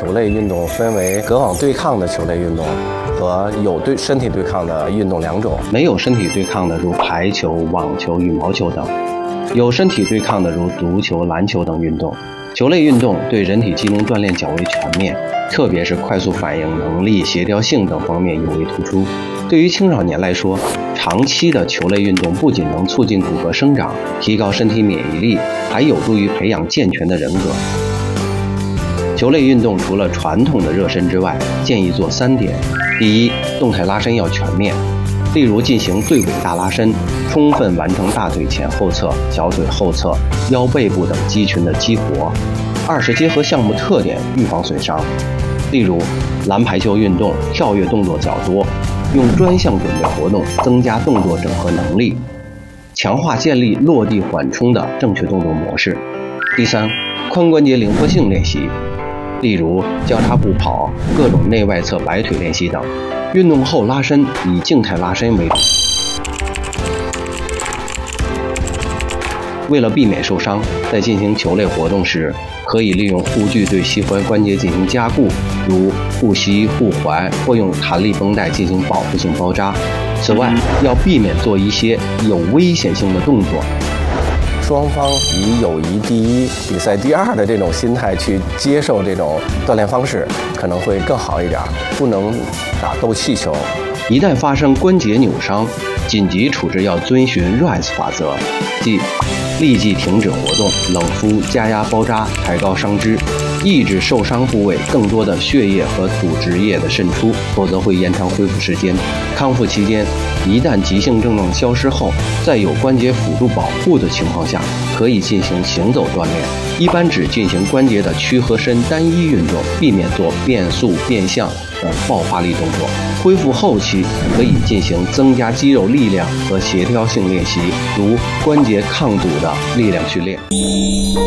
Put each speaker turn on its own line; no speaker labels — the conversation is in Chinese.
球类运动分为隔网对抗的球类运动和有身体对抗的运动两种。
没有身体对抗的如排球、网球、羽毛球等；有身体对抗的如足球、篮球等运动。球类运动对人体机能锻炼较为全面，特别是快速反应能力、协调性等方面尤为突出。对于青少年来说，长期的球类运动不仅能促进骨骼生长，提高身体免疫力，还有助于培养健全的人格。球类运动除了传统的热身之外，建议做3点：第一，动态拉伸要全面，例如进行对尾大拉伸，充分完成大腿前后侧、小腿后侧、腰背部等肌群的激活。二是结合项目特点预防损伤，例如篮排球运动跳跃动作较多，用专项准备活动增加动作整合能力，强化建立落地缓冲的正确动作模式。第三，髋关节灵活性练习，例如交叉步跑、各种内外侧摆腿练习等。运动后拉伸以静态拉伸为主。为了避免受伤，在进行球类活动时，可以利用护具对膝踝关节进行加固，如护膝、护踝，或用弹力绷带进行保护性包扎。此外，要避免做一些有危险性的动作。
双方以友谊第一、比赛第二的这种心态去接受这种锻炼方式，可能会更好一点。不能打斗气球。
一旦发生关节扭伤，紧急处置要遵循 RICE 法则，即立即停止活动，冷敷、加压包扎，抬高伤肢，抑制受伤部位更多的血液和组织液的渗出，否则会延长恢复时间。康复期间，一旦急性症状消失后，在有关节辅助保护的情况下，可以进行行走锻炼，一般只进行关节的屈和伸单一运动，避免做变速、变向等爆发力动作。恢复后期可以进行增加肌肉力量和协调性练习，如关节抗阻的力量训练。